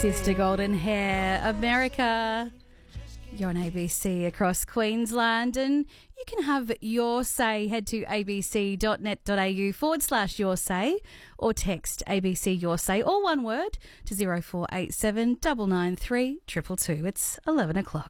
Sister Golden Hair, America. You're on ABC across Queensland, and you can have your say. Head to abc.net.au/your say or text ABC Your Say, all one word, to 0487 993 222. It's 11 o'clock.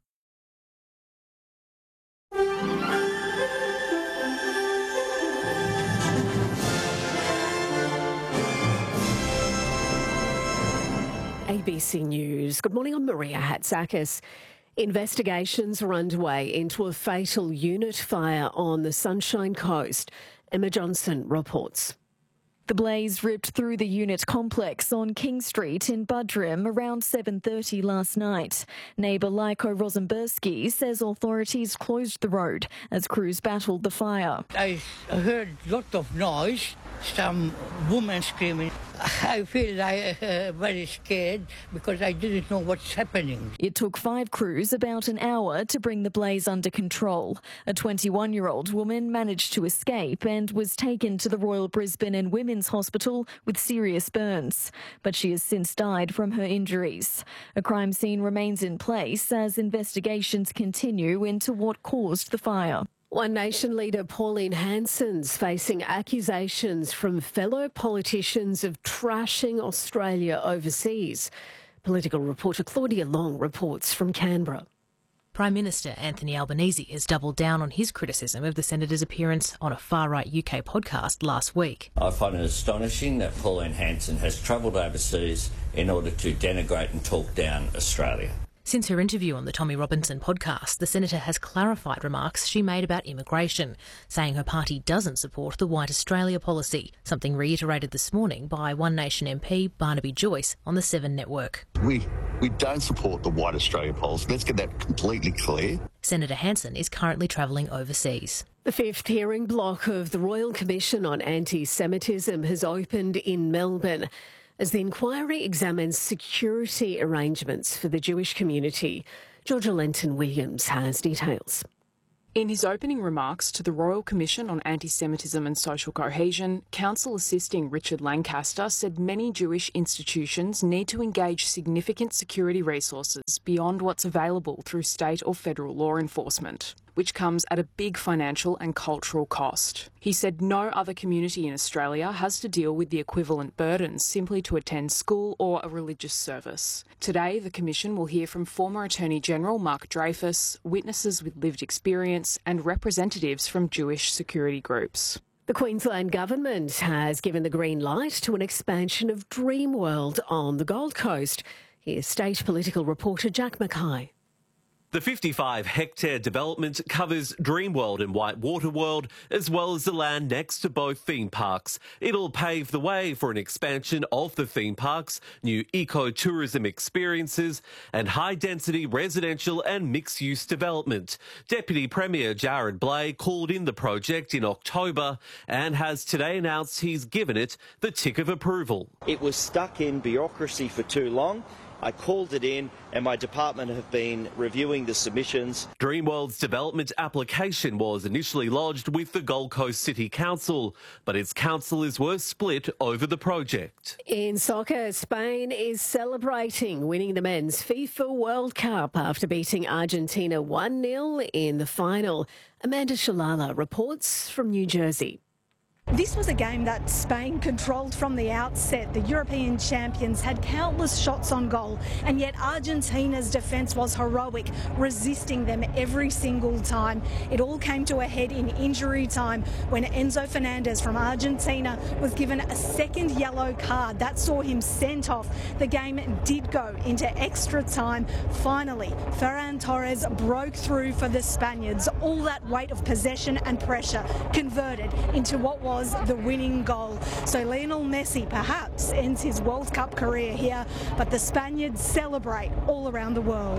ABC News. Good morning, I'm Maria Hatzakis. Investigations are underway into a fatal unit fire on the Sunshine Coast. Emma Johnson reports. The blaze ripped through the unit complex on King Street in Buderim around 7:30 last night. Neighbour Lyko Rosenberski says authorities closed the road as crews battled the fire. I heard a lot of noise, some woman screaming. I feel very scared because I didn't know what's happening. It took 5 crews about an hour to bring the blaze under control. A 21-year-old woman managed to escape and was taken to the Royal Brisbane and Women's Hospital with serious burns, but she has since died from her injuries. A crime scene remains in place as investigations continue into what caused the fire. One Nation leader Pauline Hanson's facing accusations from fellow politicians of trashing Australia overseas. Political reporter Claudia Long reports from Canberra. Prime Minister Anthony Albanese has doubled down on his criticism of the Senator's appearance on a far-right UK podcast last week. I find it astonishing that Pauline Hanson has travelled overseas in order to denigrate and talk down Australia. Since her interview on the Tommy Robinson podcast, the Senator has clarified remarks she made about immigration, saying her party doesn't support the White Australia policy, something reiterated this morning by One Nation MP Barnaby Joyce on the 7 network. We don't support the White Australia policy. Let's get that completely clear. Senator Hanson is currently travelling overseas. The 5th hearing block of the Royal Commission on Anti-Semitism has opened in Melbourne as the inquiry examines security arrangements for the Jewish community. Georgia Lenton-Williams has details. In his opening remarks to the Royal Commission on Anti-Semitism and Social Cohesion, Counsel Assisting Richard Lancaster said many Jewish institutions need to engage significant security resources beyond what's available through state or federal law enforcement, which comes at a big financial and cultural cost. He said no other community in Australia has to deal with the equivalent burdens simply to attend school or a religious service. Today, the Commission will hear from former Attorney-General Mark Dreyfus, witnesses with lived experience and representatives from Jewish security groups. The Queensland Government has given the green light to an expansion of Dreamworld on the Gold Coast. Here's State Political reporter Jack Mackay. The 55-hectare development covers Dreamworld and Whitewater World, as well as the land next to both theme parks. It'll pave the way for an expansion of the theme parks, new eco-tourism experiences and high-density residential and mixed-use development. Deputy Premier Jared Blay called in the project in October and has today announced he's given it the tick of approval. It was stuck in bureaucracy for too long. I called it in and my department have been reviewing the submissions. Dreamworld's development application was initially lodged with the Gold Coast City Council, but its councillors were split over the project. In soccer, Spain is celebrating winning the Men's FIFA World Cup after beating Argentina 1-0 in the final. Amanda Shalala reports from New Jersey. This was a game that Spain controlled from the outset. The European champions had countless shots on goal, and yet Argentina's defence was heroic, resisting them every single time. It all came to a head in injury time when Enzo Fernandez from Argentina was given a second yellow card. That saw him sent off. The game did go into extra time. Finally, Ferran Torres broke through for the Spaniards. All that weight of possession and pressure converted into what was the winning goal. So Lionel Messi perhaps ends his World Cup career here, but the Spaniards celebrate all around the world.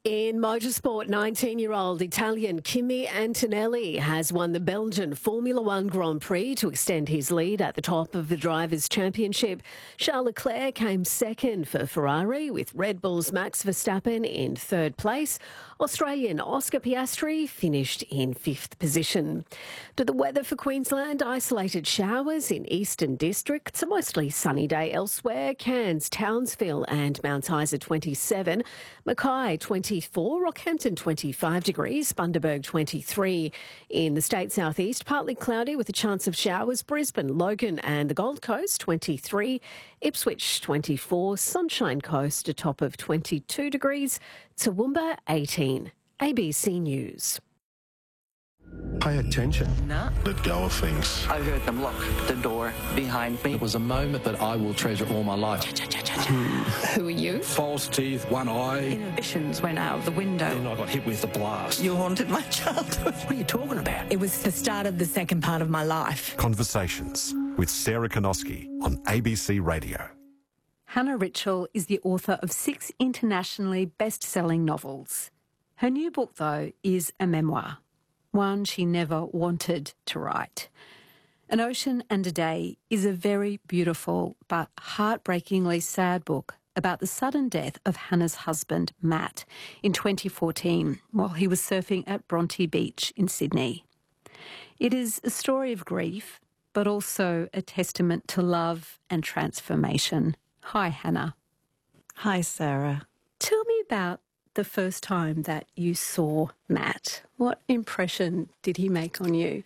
In motorsport, 19-year-old Italian Kimi Antonelli has won the Belgian Formula One Grand Prix to extend his lead at the top of the Drivers' Championship. Charles Leclerc came second for Ferrari, with Red Bull's Max Verstappen in third place. Australian Oscar Piastri finished in fifth position. To the weather for Queensland, isolated showers in eastern districts, a mostly sunny day elsewhere. Cairns, Townsville and Mount Isa 27, Mackay 24, Rockhampton 25 degrees, Bundaberg 23. In the state southeast, partly cloudy with a chance of showers. Brisbane, Logan and the Gold Coast 23, Ipswich 24, Sunshine Coast a top of 22 degrees, Toowoomba 18. ABC News. Pay attention. No. Let go of things. I heard them lock the door behind me. It was a moment that I will treasure all my life. Who are you? False teeth, one eye. Inhibitions went out of the window. Then I got hit with the blast. You haunted my childhood. What are you talking about? It was the start of the second part of my life. Conversations with Sarah Konoski on ABC Radio. Hannah Ritchell is the author of 6 internationally best-selling novels. Her new book, though, is a memoir, one she never wanted to write. An Ocean and a Day is a very beautiful but heartbreakingly sad book about the sudden death of Hannah's husband, Matt, in 2014 while he was surfing at Bronte Beach in Sydney. It is a story of grief, but also a testament to love and transformation. Hi, Hannah. Hi, Sarah. Tell me about the first time that you saw Matt. What impression did he make on you?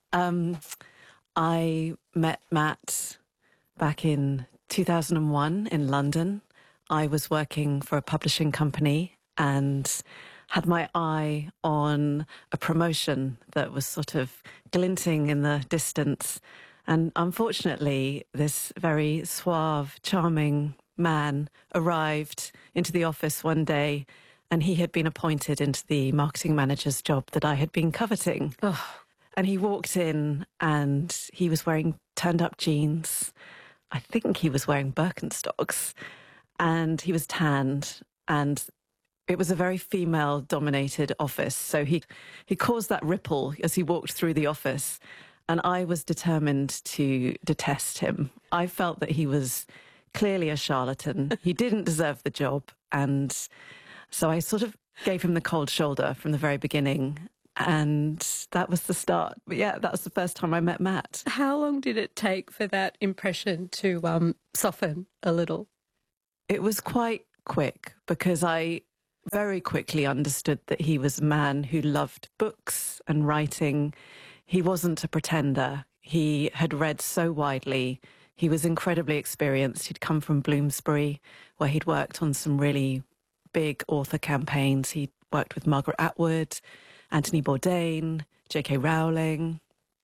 I met Matt back in 2001 in London. I was working for a publishing company and had my eye on a promotion that was sort of glinting in the distance. And unfortunately, this very suave, charming man arrived into the office one day, and he had been appointed into the marketing manager's job that I had been coveting. Oh. And he walked in and he was wearing turned-up jeans. I think he was wearing Birkenstocks. And he was tanned, and it was a very female-dominated office. So he caused that ripple as he walked through the office. And I was determined to detest him. I felt that he was clearly a charlatan. He didn't deserve the job. And so I sort of gave him the cold shoulder from the very beginning. And that was the start. But yeah, that was the first time I met Matt. How long did it take for that impression to soften a little? It was quite quick because I very quickly understood that he was a man who loved books and writing. He wasn't a pretender. He had read so widely. He was incredibly experienced. He'd come from Bloomsbury, where he'd worked on some really big author campaigns. He'd worked with Margaret Atwood, Anthony Bourdain, J.K. Rowling.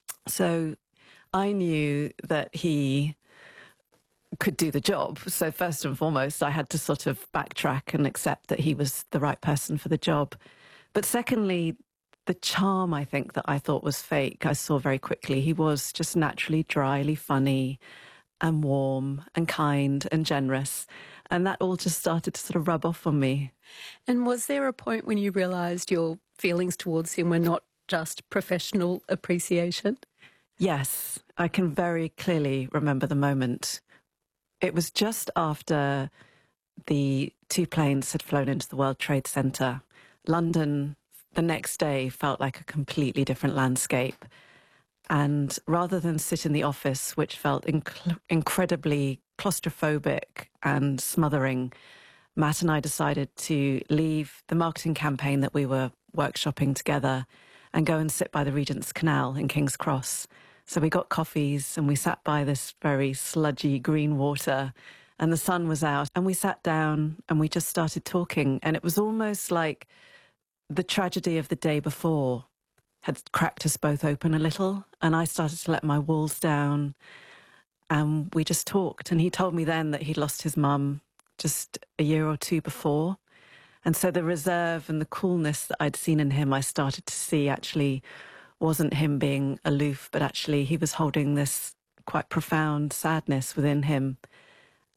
So I knew that he could do the job. So first and foremost, I had to sort of backtrack and accept that he was the right person for the job. But secondly, the charm, I think, that I thought was fake, I saw very quickly. He was just naturally dryly funny and warm and kind and generous. And that all just started to sort of rub off on me. And was there a point when you realised your feelings towards him were not just professional appreciation? Yes, I can very clearly remember the moment. It was just after the 2 planes had flown into the World Trade Center. London, the next day, felt like a completely different landscape. And rather than sit in the office, which felt incredibly claustrophobic and smothering, Matt and I decided to leave the marketing campaign that we were workshopping together and go and sit by the Regent's Canal in King's Cross. So we got coffees and we sat by this very sludgy green water, and the sun was out, and we sat down and we just started talking. And it was almost like the tragedy of the day before had cracked us both open a little, and I started to let my walls down, and we just talked. And he told me then that he'd lost his mum just a year or 2 before. And so the reserve and the coolness that I'd seen in him, I started to see actually wasn't him being aloof, but actually he was holding this quite profound sadness within him.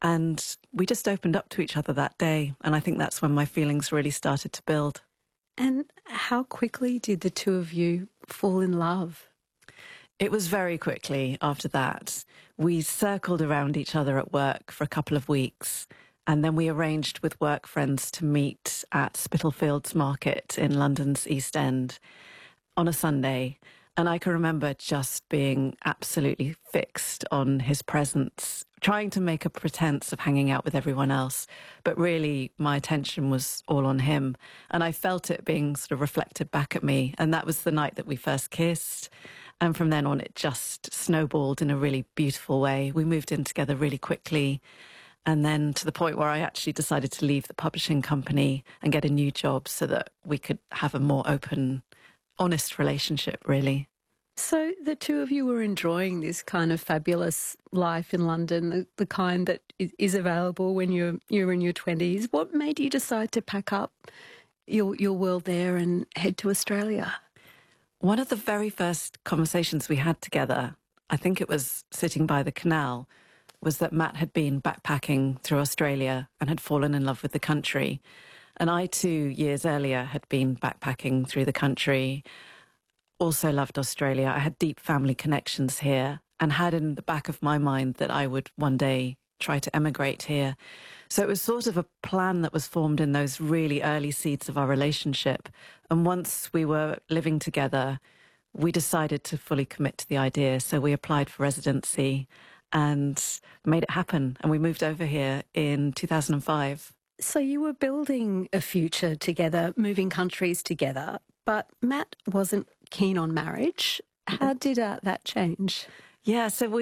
And we just opened up to each other that day. And I think that's when my feelings really started to build. And how quickly did the two of you fall in love? It was very quickly after that. We circled around each other at work for a couple of weeks. And then we arranged with work friends to meet at Spitalfields Market in London's East End on a Sunday. And I can remember just being absolutely fixed on his presence, trying to make a pretense of hanging out with everyone else. But really, my attention was all on him. And I felt it being sort of reflected back at me. And that was the night that we first kissed. And from then on, it just snowballed in a really beautiful way. We moved in together really quickly. And then to the point where I actually decided to leave the publishing company and get a new job so that we could have a more open, honest relationship, really. So the two of you were enjoying this kind of fabulous life in London, the kind that is available when you're in your 20s. What made you decide to pack up your world there and head to Australia? One of the very first conversations we had together, I think it was sitting by the canal, was that Matt had been backpacking through Australia and had fallen in love with the country. And I, 2 years earlier, had been backpacking through the country, also loved Australia. I had deep family connections here and had in the back of my mind that I would one day try to emigrate here. So it was sort of a plan that was formed in those really early seeds of our relationship. And once we were living together, we decided to fully commit to the idea. So we applied for residency and made it happen. And we moved over here in 2005. So you were building a future together, moving countries together, but Matt wasn't keen on marriage. How did that change? Yeah, so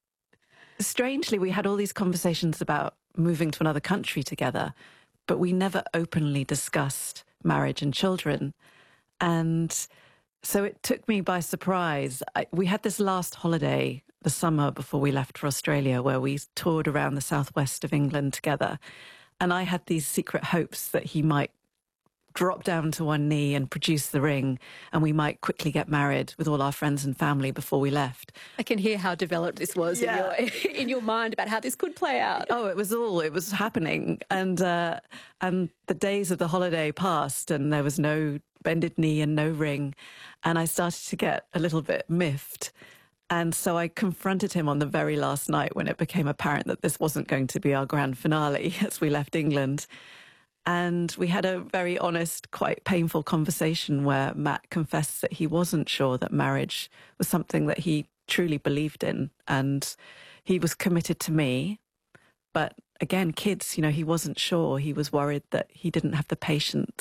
strangely, we had all these conversations about moving to another country together, but we never openly discussed marriage and children. And so it took me by surprise. We had this last holiday, the summer before we left for Australia, where we toured around the southwest of England together. And I had these secret hopes that he might drop down to one knee and produce the ring, and we might quickly get married with all our friends and family before we left. I can hear how developed this was in your mind about how this could play out. Oh, it was happening. And the days of the holiday passed and there was no bended knee and no ring. And I started to get a little bit miffed. And so I confronted him on the very last night when it became apparent that this wasn't going to be our grand finale as we left England. And we had a very honest, quite painful conversation where Matt confessed that he wasn't sure that marriage was something that he truly believed in. And he was committed to me. But again, kids, he wasn't sure. He was worried that he didn't have the patience